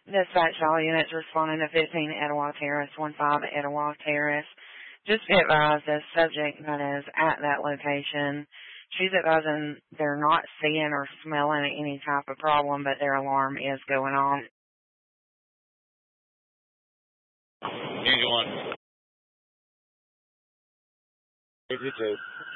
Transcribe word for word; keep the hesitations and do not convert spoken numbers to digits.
Dispatch all units responding to fifteen Etowah Terrace, one five Etowah Terrace. Just be advised the subject that is at that location, she's advising they're not seeing or smelling any type of problem, but their alarm is going on. Angel one. fifty-two.